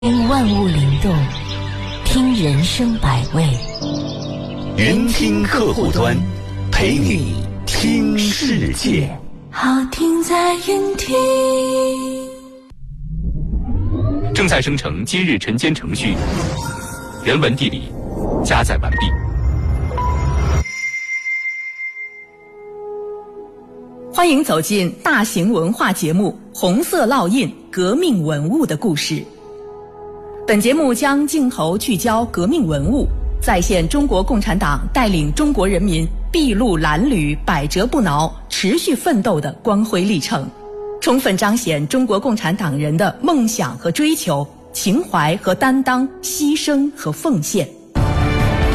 听万物灵动，听人生百味。 云听客户端，陪你听世界。 好听在云听。 正在生成今日晨间程序，人文地理加载完毕。 欢迎走进大型文化节目《红色烙印：革命文物的故事》。本节目将镜头聚焦革命文物，再现中国共产党带领中国人民筚路蓝缕、百折不挠、持续奋斗的光辉历程，充分彰显中国共产党人的梦想和追求、情怀和担当、牺牲和奉献。